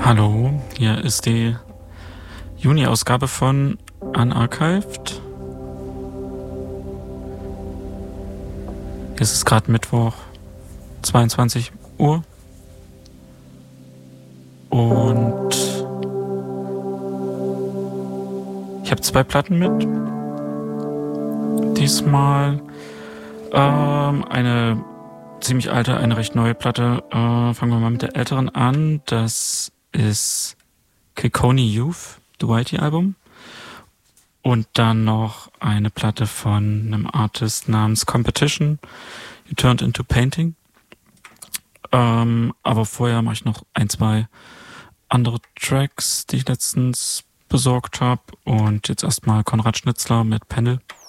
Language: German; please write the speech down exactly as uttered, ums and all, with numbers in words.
Hallo, hier ist die Juni-Ausgabe von Unarchived. Es ist gerade Mittwoch, zweiundzwanzig Uhr. Und ich habe zwei Platten mit. Diesmal ähm, eine ziemlich alte, eine recht neue Platte. Äh, fangen wir mal mit der älteren an. Das ist Kilconny Youth, The Whitey Album. Und dann noch eine Platte von einem Artist namens Competition, You Turned Into Painting. Ähm, aber vorher mache ich noch ein, zwei andere Tracks, die ich letztens besorgt habe. Und jetzt erstmal Konrad Schnitzler mit Pendel.